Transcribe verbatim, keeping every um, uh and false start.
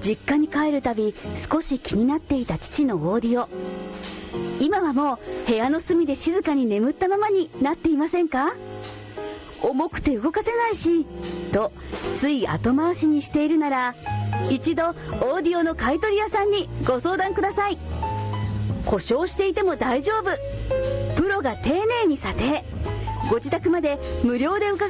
実家に帰るたび少し気になっていた父のオーディオ。今はもう部屋の隅で静かに眠ったままになっていませんか？重くて動かせないしとつい後回しにしているなら、一度オーディオの買い取り屋さんにご相談ください。故障していても大丈夫、プロが丁寧に査定、ご自宅まで無料で伺